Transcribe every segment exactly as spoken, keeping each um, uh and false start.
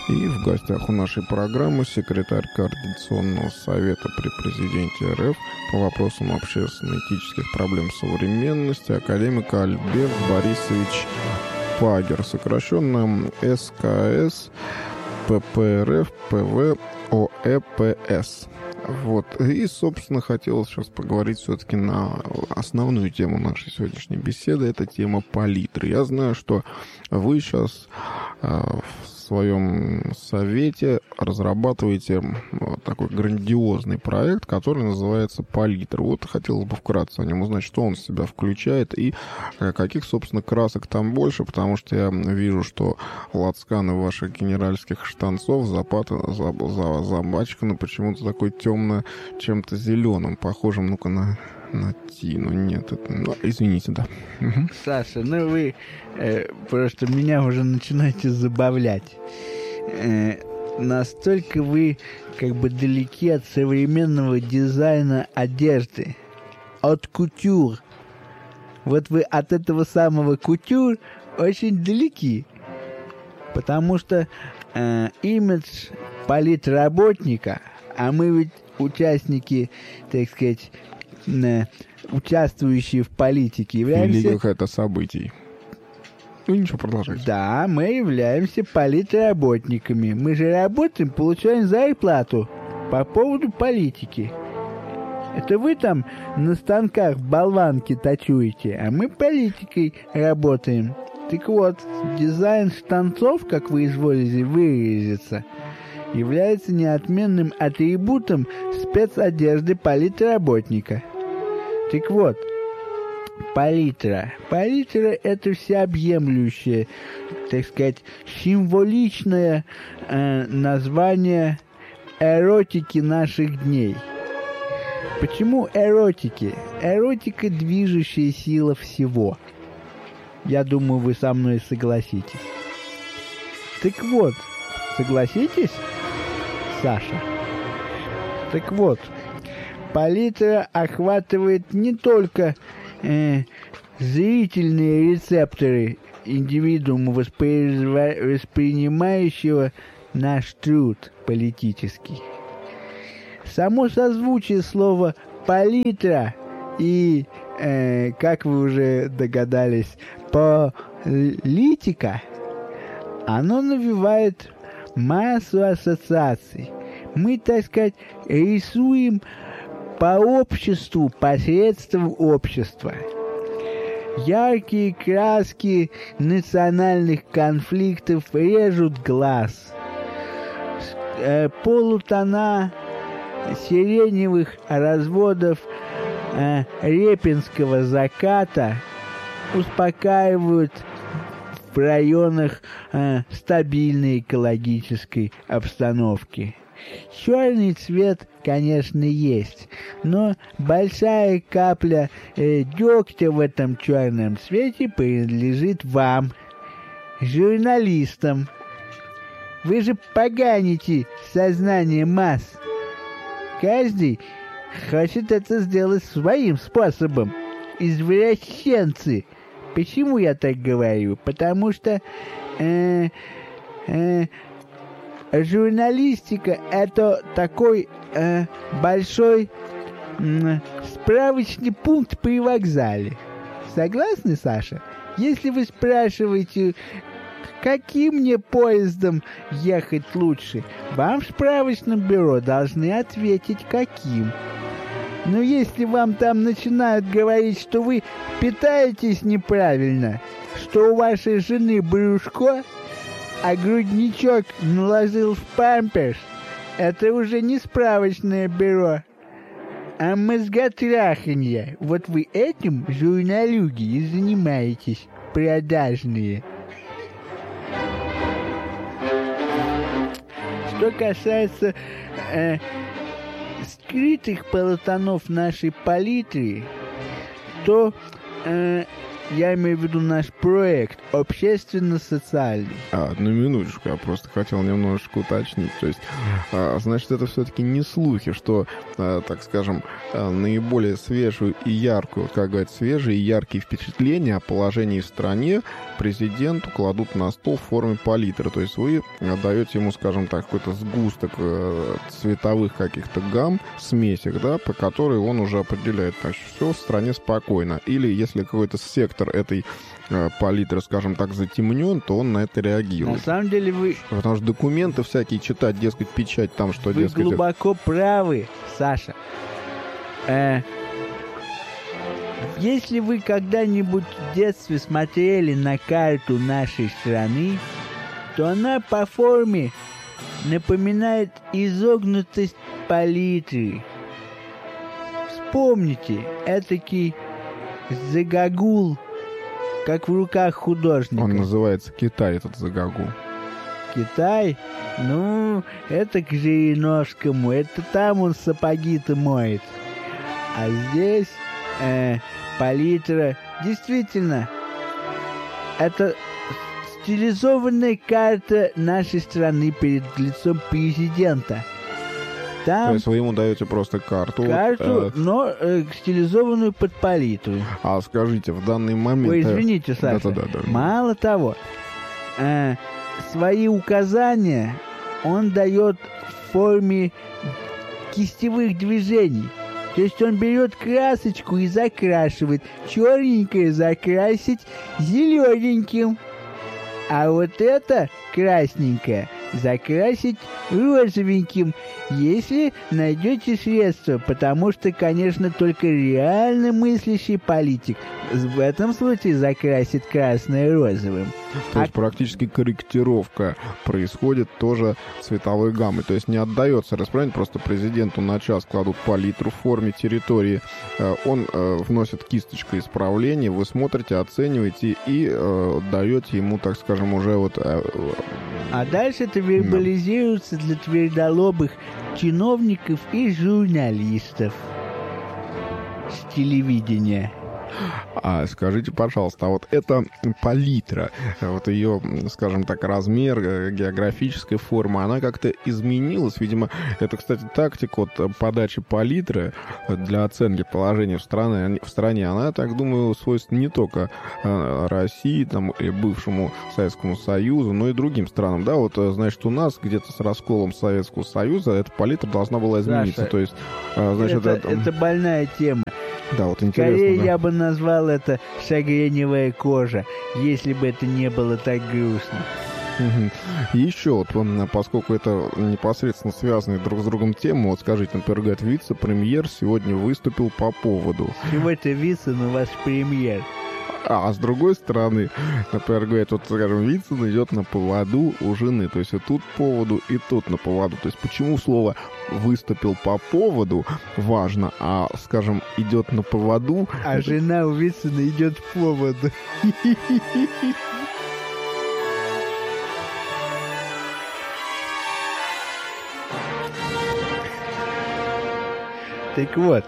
И в гостях у нашей программы секретарь Координационного совета при президенте эр эф по вопросам общественно-этических проблем современности академик Альберт Борисович Пагер, сокращенно эс ка эс пэ пэ эр эф пэ вэ о э пэ эс. Вот. И, собственно, хотелось сейчас поговорить все-таки на основную тему нашей сегодняшней беседы. Это тема палитры. Я знаю, что вы сейчас э, в своем совете разрабатываете вот такой грандиозный проект, который называется «Палитра». Вот хотелось бы вкратце о нем узнать, что он в себя включает и каких, собственно, красок там больше, потому что я вижу, что лацканы ваших генеральских штанцов запата, забачканы почему-то такой темно чем-то зеленым, похожим, ну-ка, на... на тину. Нет, это... Ну, извините, да. Угу. Саша, ну вы э, просто меня уже начинаете забавлять. Э, настолько вы как бы далеки от современного дизайна одежды. От кутюр. Вот вы от этого самого кутюр очень далеки. Потому что э, имидж политработника, а мы ведь участники, так сказать, участвующие в политике, являемся... Великих это событий. Ну, ничего, продолжайте. Да, мы являемся политработниками. Мы же работаем, получаем зарплату по поводу политики. Это вы там на станках болванки точуете, а мы политикой работаем. Так вот, дизайн штанцов, как вы изволили выразиться, является неотменным атрибутом спецодежды политработника. Так вот, палитра. Палитра — это всеобъемлющее, так сказать, символичное э, название эротики наших дней. Почему эротики? Эротика — движущая сила всего. Я думаю, вы со мной согласитесь. Так вот, согласитесь, Саша? Так вот, палитра охватывает не только э, зрительные рецепторы индивидуума, воспри... воспринимающего наш труд политический. Само созвучие слова «палитра» и, э, как вы уже догадались, «политика», оно навевает массу ассоциаций. Мы, так сказать, рисуем по обществу, посредством общества. Яркие краски национальных конфликтов режут глаз. Э, полутона сиреневых разводов э, репинского заката успокаивают в районах э, стабильной экологической обстановки. Черный цвет, конечно, есть, но большая капля э, дегтя в этом черном цвете принадлежит вам, журналистам. Вы же поганите сознание масс. Каждый хочет это сделать своим способом. Извращенцы. Почему я так говорю? Потому что э, э, журналистика — это такой э, большой э, справочный пункт при вокзале. Согласны, Саша? Если вы спрашиваете, каким мне поездом ехать лучше, вам в справочном бюро должны ответить, каким. Но если вам там начинают говорить, что вы питаетесь неправильно, что у вашей жены брюшко, а грудничок наложил в памперс, это уже не справочное бюро, а мозготраханье. Вот вы этим, журналюги, и занимаетесь, продажные. Что касается э, скрытых полутонов нашей палитры, то э, я имею в виду наш проект общественно-социальный. А, одну минуточку, я просто хотел немножечко уточнить. То есть, а, значит, это все-таки не слухи, что, а, так скажем, а, наиболее свежую и яркую, как говорят, свежие и яркие впечатления о положении в стране президенту кладут на стол в форме палитры. То есть вы даете ему, скажем так, какой-то сгусток э, цветовых каких-то гамм, смесях, да, по которой он уже определяет, значит, все в стране спокойно. Или если какой-то сектор этой палитры, скажем так, затемнен, то он на это реагирует. На самом деле вы... Потому что документы всякие читать, дескать, печать там, что, вы дескать... Вы глубоко правы, Саша. Э, если вы когда-нибудь в детстве смотрели на карту нашей страны, то она по форме напоминает изогнутость палитры. Вспомните, этакий загогул, как в руках художника. Он называется Китай, этот загогул. Китай? Ну, это к Жириновскому. Это там он сапоги-то моет. А здесь э, палитра. Действительно, это стилизованная карта нашей страны перед лицом президента. Там То есть вы ему даете просто карту. Карту, э, но э, стилизованную под палитру. А скажите, в данный момент... Ой, извините, Саша. Да, да, да, да. Мало того, э, свои указания он дает в форме кистевых движений. То есть он берет красочку и закрашивает. Черненькое закрасить зелененьким. А вот это красненькое закрасить розовеньким, если найдете средства, потому что, конечно, только реально мыслящий политик в этом случае закрасит красное розовым. То а... есть практически корректировка происходит тоже цветовой гаммы. То есть не отдается расправление, просто президенту на час кладут палитру в форме территории, он э, вносит кисточку исправления, вы смотрите, оцениваете и э, даете ему, так скажем, уже вот... Э, а дальше это вербализируется для твердолобых чиновников и журналистов с телевидения. А скажите, пожалуйста, а вот эта палитра, вот ее, скажем так, размер, географическая форма, она как-то изменилась? Видимо, это, кстати, тактика вот подачи палитры для оценки положения в стране, в стране, она, я так думаю, свойственна не только России, там, и бывшему Советскому Союзу, но и другим странам, да? Вот, значит, у нас где-то с расколом Советского Союза эта палитра должна была измениться. Саша, то есть, значит, это, это... это больная тема. Да, вот интересно. Скорее да. я бы назвал это шагреневая кожа, если бы это не было так грустно. И еще вот, поскольку это непосредственно связанные друг с другом темы, вот скажите, например, говорит, вице-премьер сегодня выступил по поводу... Чего-то вице, но ваш премьер. А, а с другой стороны, например, говорят, вот, скажем, Вицин идет на поводу у жены. То есть и тут поводу, и тут на поводу. То есть почему слово «выступил по поводу» важно, а, скажем, идет на поводу... А это... жена у Вицина идет по поводу. Так вот,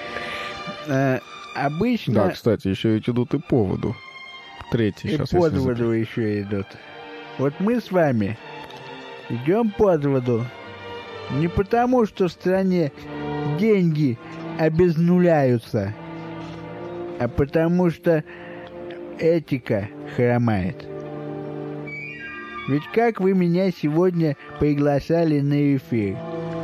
обычно... Да, кстати, еще ведь идут и поводу. Третий и сейчас. под воду еще идут. Вот мы с вами идем под воду не потому, что в стране деньги обезнуляются, а потому что этика хромает. Ведь как вы меня сегодня приглашали на эфир?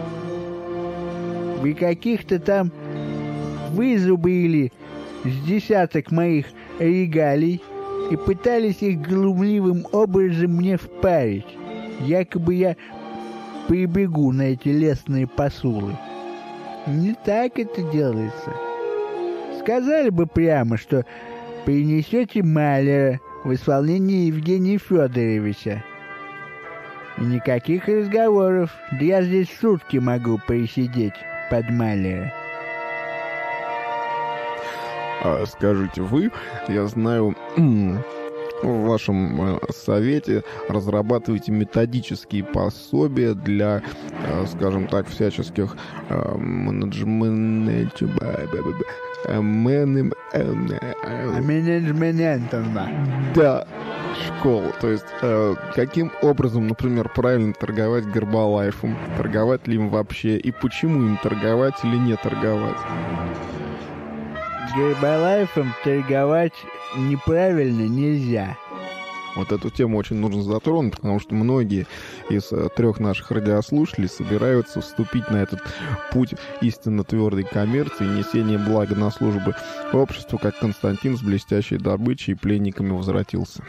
Вы каких-то там вызубрили с десяток моих регалий и пытались их глумливым образом мне впарить. Якобы я прибегу на эти лестные посулы. Не так это делается. Сказали бы прямо, что принесете Малера в исполнении Евгения Федоровича. И никаких разговоров. Да я здесь сутки могу присидеть под Малера. А, скажите, вы, я знаю, в вашем совете разрабатываете методические пособия для, скажем так, всяческих менеджментов. Менеджментов. Да. школу. То есть, э, каким образом, например, правильно торговать Гербалайфом? Торговать ли им вообще? И почему им торговать или не торговать? Гербалайфом торговать неправильно нельзя. Вот эту тему очень нужно затронуть, потому что многие из э, трех наших радиослушателей собираются вступить на этот путь истинно твердой коммерции, несения блага на службу обществу, как Константин с блестящей добычей и пленниками возвратился.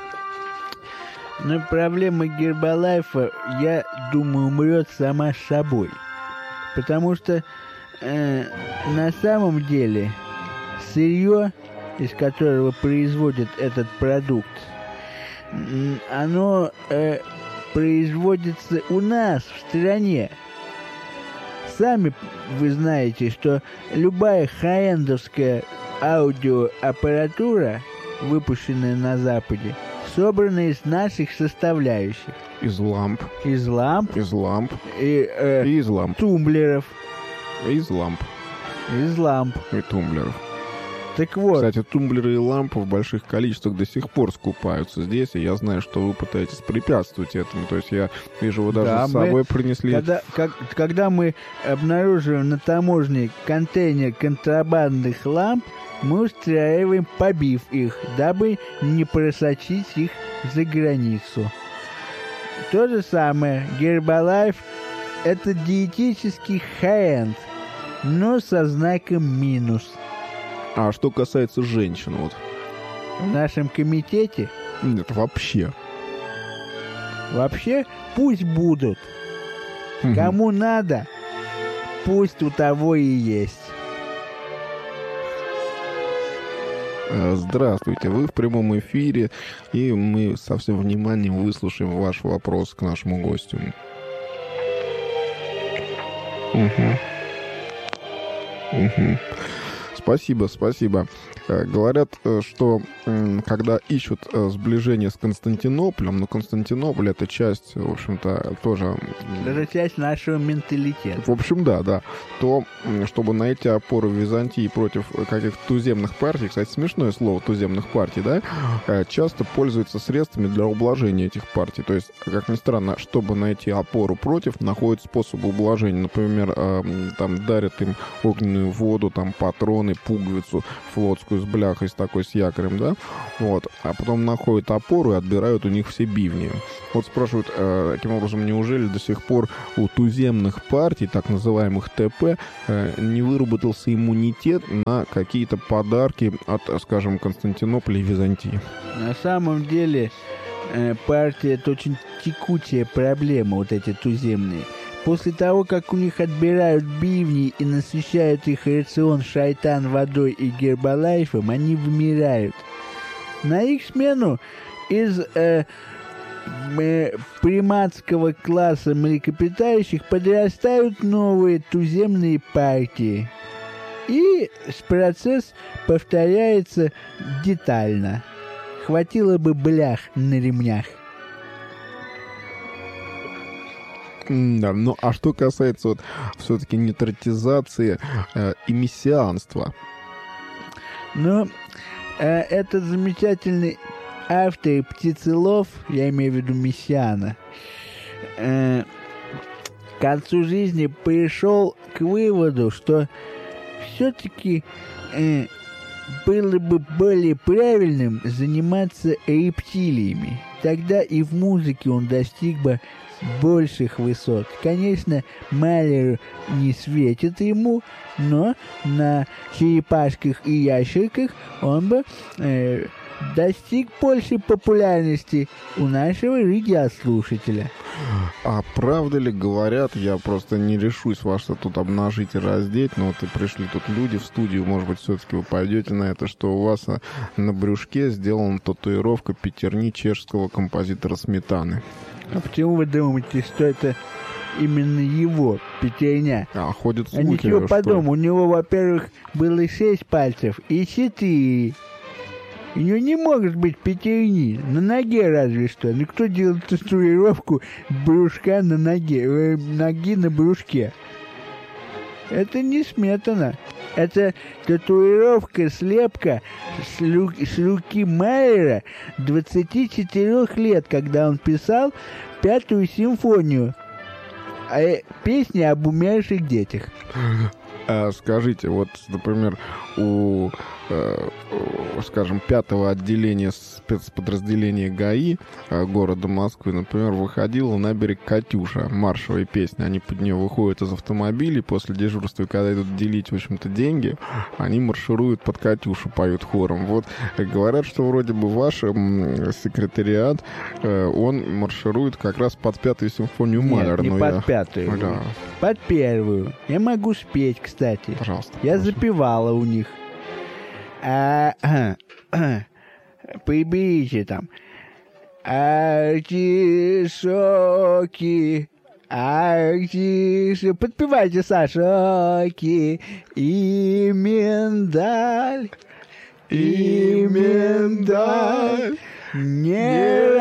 Но проблема Гербалайфа, я думаю, умрет сама с собой. Потому что э, на самом деле сырье, из которого производят этот продукт, оно э, производится у нас в стране. Сами вы знаете, что любая хай-эндовская аудиоаппаратура, выпущенная на Западе, собрана из наших составляющих. Из ламп. Из ламп. Из ламп. И, э, и из ламп. Тумблеров. Из ламп. Из ламп. И тумблеров. Так вот. Кстати, тумблеры и лампы в больших количествах до сих пор скупаются здесь, и я знаю, что вы пытаетесь препятствовать этому. То есть я вижу, вы даже да, с собой мы, принесли... Когда, как, когда мы обнаруживаем на таможне контейнер контрабандных ламп, мы устраиваем побив их, дабы не просочить их за границу. То же самое. Гербалайф – это диетический хай-энд, но со знаком минус. А что касается женщин, вот. В нашем комитете? Нет, вообще. Вообще, пусть будут. Угу. Кому надо, пусть у того и есть. Здравствуйте, вы в прямом эфире, и мы со всем вниманием выслушаем ваш вопрос к нашему гостю. Угу. Угу. Спасибо, спасибо. Говорят, что когда ищут сближение с Константинополем, но Константинополь — это часть, в общем-то, тоже... Это часть нашего менталитета. В общем, да, да. То, чтобы найти опору в Византии против каких-то туземных партий, кстати, смешное слово «туземных партий», да, часто пользуются средствами для ублажения этих партий. То есть, как ни странно, чтобы найти опору против, находят способы ублажения. Например, там дарят им огненную воду, там патроны, пуговицу флотскую с бляхой, с такой, с якорем, да, вот, а потом находят опору и отбирают у них все бивни. Вот спрашивают, э, таким образом, неужели до сих пор у туземных партий, так называемых ТП, э, не выработался иммунитет на какие-то подарки от, скажем, Константинополя и Византии? На самом деле, э, партия — это очень текучая проблема, вот эти туземные. После того, как у них отбирают бивни и насыщают их рацион шайтан водой и гербалайфом, они вымирают. На их смену из э, э, приматского класса млекопитающих подрастают новые туземные партии. И процесс повторяется детально. Хватило бы блях на ремнях. Да, ну а что касается вот все-таки нейтротизации э, и мессианства? Ну, э, этот замечательный автор птицелов, я имею в виду Мессиана, э, к концу жизни пришел к выводу, что все-таки э, было бы более правильным заниматься рептилиями. Тогда и в музыке он достиг бы больших высот. Конечно, Малер не светит ему, но на черепашках и ящерках он бы э, достиг большей популярности у нашего радиослушателя. А правда ли говорят, я просто не решусь вас тут обнажить и раздеть, но вот и пришли тут люди в студию, может быть, все-таки вы пойдете на это, что у вас на брюшке сделана татуировка пятерни чешского композитора Сметаны. А почему вы думаете, что это именно его пятерня? А, ходят слухи. А ничего подобного. У него, во-первых, было шесть пальцев и четыре. У него не может быть пятерни. На ноге разве что. Ну кто делает татуировку брюшка на ноге? Э, ноги на брюшке? Это не Сметана. Это татуировка-слепка с, лю- с руки Майера двадцати четырёх лет, когда он писал Пятую симфонию. А, песни об умерших детях. А скажите, вот, например, у, э, скажем, пятого отделения спецподразделения ГАИ э, города Москвы, например, выходила на берег Катюша, маршевые песни. Они под нее выходят из автомобилей после дежурства, когда идут делить, в общем-то, деньги, они маршируют под Катюшу, поют хором. Вот говорят, что вроде бы ваш э, секретариат, э, он марширует как раз под Пятую симфонию Малера. Нет, не под я... Пятую. Да. Под Первую. Я могу спеть, кстати. Пожалуйста. Я прошу. запевала у них. А, а, а, приберите там. Артишоки, артишоки. Подпевайте, Саша. Оки и миндаль, и миндаль. Не